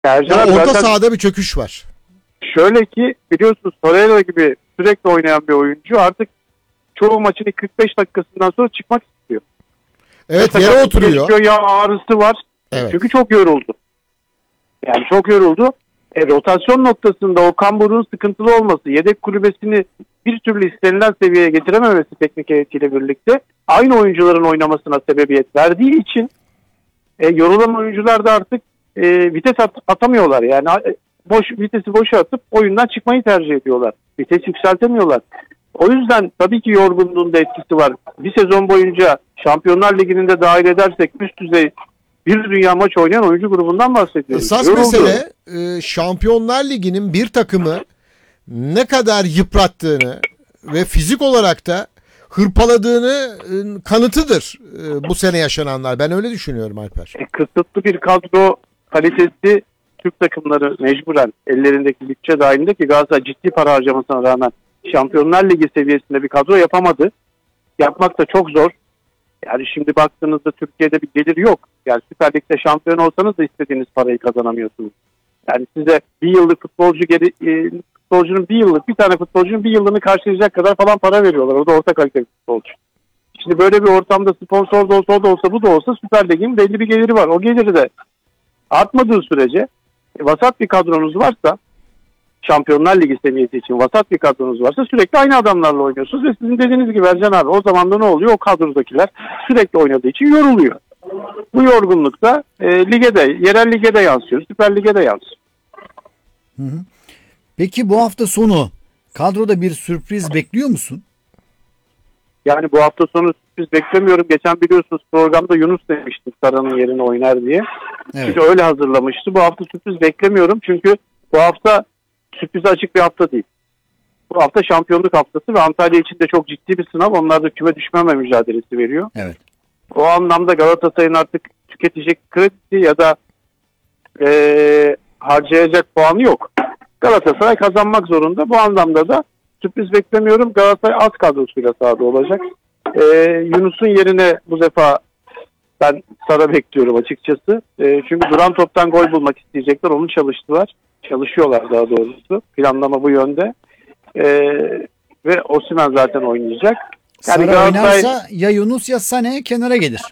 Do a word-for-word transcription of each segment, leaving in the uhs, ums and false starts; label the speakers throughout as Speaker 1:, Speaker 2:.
Speaker 1: Ercan
Speaker 2: Ya
Speaker 1: abi
Speaker 2: orta
Speaker 1: zaten
Speaker 2: sahada bir çöküş var.
Speaker 1: şöyle ki biliyorsunuz Torreira gibi sürekli oynayan bir oyuncu artık çoğu maçın ilk kırk beş dakikasından sonra çıkmak istiyor.
Speaker 2: Evet,
Speaker 1: Ya
Speaker 2: yere
Speaker 1: sakatlık
Speaker 2: oturuyor.
Speaker 1: geçiyor, ya ağrısı var.
Speaker 2: Evet.
Speaker 1: Çünkü çok yoruldu. Yani çok yoruldu. E, rotasyon noktasında Okan Buruk'un sıkıntılı olması, yedek kulübesini bir türlü istenilen seviyeye getirememesi teknik heyetiyle birlikte aynı oyuncuların oynamasına sebebiyet verdiği için e, yorulan oyuncular da artık e, vites at, atamıyorlar. Yani e, boş vitesi boşa atıp oyundan çıkmayı tercih ediyorlar. Vites yükseltemiyorlar. O yüzden tabii ki yorgunluğun da etkisi var. Bir sezon boyunca Şampiyonlar Ligi'nin de dahil edersek üst düzey bir dünya maç oynayan oyuncu grubundan bahsediyoruz.
Speaker 2: Esas
Speaker 1: Yoruldu.
Speaker 2: mesele e, Şampiyonlar Ligi'nin bir takımı ne kadar yıprattığını ve fizik olarak da hırpaladığını e, kanıtıdır e, bu sene yaşananlar. Ben öyle düşünüyorum Alper.
Speaker 1: E, kısıtlı bir kadro kalitesi Türk takımları mecburen ellerindeki bütçe dahilinde ki Galatasaray ciddi para harcamasına rağmen Şampiyonlar Ligi seviyesinde bir kadro yapamadı. Yapmak da çok zor. Yani şimdi baktığınızda Türkiye'de bir gelir yok. Yani Süper Lig'de şampiyon olsanız da istediğiniz parayı kazanamıyorsunuz. Yani size bir yıllık futbolcu geri, e, futbolcunun bir yıllık bir tane futbolcunun bir yılını karşılayacak kadar falan para veriyorlar. O da orta kaliteli futbolcu. Şimdi böyle bir ortamda sponsor da olsa o da olsa bu da olsa Süper Lig'in belli bir geliri var. O geliri de artmadığı sürece e, vasat bir kadronuz varsa Şampiyonlar Ligi seviyesi için vasat bir kadronuz varsa sürekli aynı adamlarla oynuyorsunuz ve sizin dediğiniz gibi Ercan abi o zaman da ne oluyor? O kadrodakiler sürekli oynadığı için yoruluyor. Bu yorgunluk da e, lige de, yerel lige de yansıyor, Süper Lig'e de yansıyor.
Speaker 3: Hı hı. Peki bu hafta sonu kadroda bir sürpriz bekliyor musun?
Speaker 1: Yani bu hafta sonu sürpriz beklemiyorum. Geçen biliyorsunuz programda Yunus demiştim Sara'nın yerine oynar diye.
Speaker 3: Evet.
Speaker 1: Çünkü öyle hazırlamıştı. Bu hafta sürpriz beklemiyorum. Çünkü bu hafta sürprize açık bir hafta değil. Bu hafta şampiyonluk haftası ve Antalya için de çok ciddi bir sınav. Onlar da küme düşmeme mücadelesi veriyor.
Speaker 3: Evet.
Speaker 1: O anlamda Galatasaray'ın artık tüketecek kredisi ya da e, harcayacak puanı yok. Galatasaray kazanmak zorunda. Bu anlamda da sürpriz beklemiyorum. Galatasaray az kadrosuyla sahada olacak. E, Yunus'un yerine bu defa ben Sara bekliyorum açıkçası. E, çünkü duran toptan gol bulmak isteyecekler. Onu çalıştılar. Çalışıyorlar daha doğrusu. Planlama bu yönde. E, ve Osimhen zaten oynayacak.
Speaker 3: Yani
Speaker 1: Yani
Speaker 3: Sara
Speaker 1: Galatasaray,
Speaker 3: oynarsa ya Yunus ya Sané kenara gelir.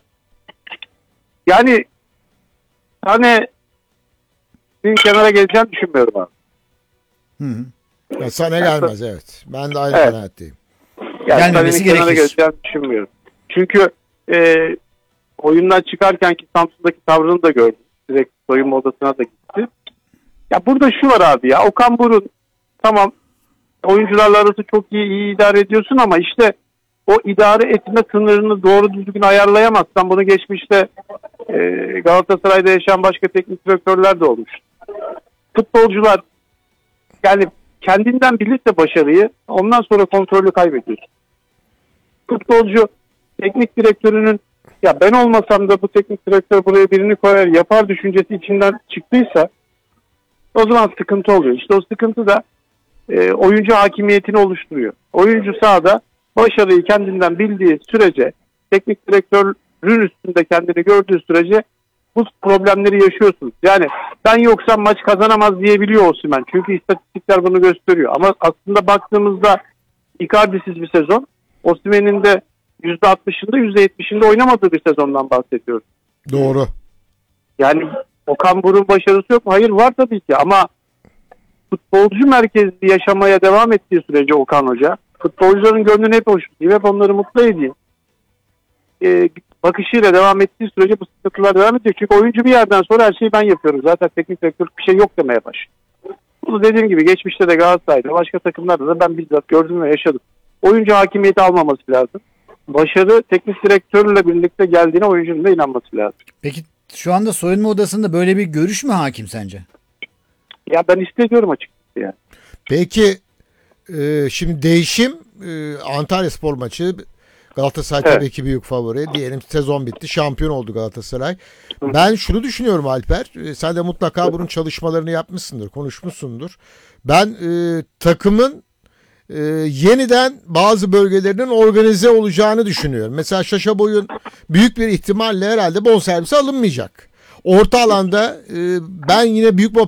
Speaker 1: yani hani bir kenara geleceğini düşünmüyorum abi.
Speaker 3: Hı hı.
Speaker 2: Ya sana gelmez, evet. Ben de aynı
Speaker 1: Evet.
Speaker 2: kanaatteyim.
Speaker 1: Yani
Speaker 3: Gelmemesi
Speaker 1: Sané'nin kenara
Speaker 3: gerekir.
Speaker 1: geleceğini düşünmüyorum. Çünkü e, oyundan çıkarken ki Samsun'daki tavrını da gördüm. Direkt soyunma odasına da gitti. Ya burada şu var abi ya. Okan Buruk tamam oyuncularla arası çok iyi, iyi idare ediyorsun ama işte o idare etme sınırını doğru düzgün ayarlayamazsan bunu geçmişte e, Galatasaray'da yaşayan başka teknik direktörler de olmuş. Futbolcular yani kendinden bilirse başarıyı ondan sonra kontrolü kaybediyorsun. Futbolcu teknik direktörünün ya ben olmasam da bu teknik direktör buraya birini koyar yapar düşüncesi içinden çıktıysa o zaman sıkıntı oluyor. İşte o sıkıntı da e, oyuncu hakimiyetini oluşturuyor. Oyuncu sahada başarıyı kendinden bildiği sürece teknik direktörün üstünde kendini gördüğü sürece bu problemleri yaşıyorsunuz. Yani ben yoksam maç kazanamaz diyebiliyor Osimhen. Çünkü istatistikler bunu gösteriyor. Ama aslında baktığımızda Icardi'siz bir sezon. Osimhen'in de yüzde altmışında yüzde yetmişinde oynamadığı bir sezondan bahsediyoruz.
Speaker 2: Doğru.
Speaker 1: Yani Okan Buruk'un başarısı yok mu? Hayır var tabii ki ama futbolcu merkezli yaşamaya devam ettiği sürece Okan Hoca futbolcuların gönlünü hep hoş tutayım, hep onları mutlu edeyim. Ee, bakışıyla devam ettiği sürece bu sıkıntılar devam ediyor. Çünkü oyuncu bir yerden sonra her şeyi ben yapıyorum. Zaten teknik direktörlük bir şey yok demeye başlıyor. Bunu dediğim gibi geçmişte de Galatasaray'da başka takımlarda da ben bizzat gördüm ve yaşadım. Oyuncu hakimiyeti almaması lazım. Başarı teknik direktörle birlikte geldiğine oyuncunun da inanması lazım.
Speaker 3: Peki şu anda soyunma odasında böyle bir görüş mü hakim sence?
Speaker 1: Ya ben hissediyorum açıkçası yani.
Speaker 2: Peki e, şimdi değişim e, Antalyaspor maçı Galatasaray
Speaker 1: Evet.
Speaker 2: tabii ki büyük favori. Diyelim sezon bitti. Şampiyon oldu Galatasaray. Ben şunu düşünüyorum Alper. E, sen de mutlaka bunun çalışmalarını yapmışsındır. Konuşmuşsundur. Ben e, takımın e, yeniden bazı bölgelerinin organize olacağını düşünüyorum. Mesela Şaşa Boy'un büyük bir ihtimalle herhalde bonservisi alınmayacak. Orta alanda e, ben yine büyük